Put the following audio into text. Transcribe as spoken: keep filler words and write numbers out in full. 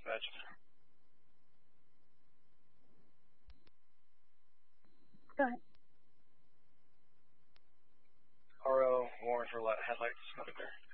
dispatch. Go ahead. R O, warrant for headlights, not there.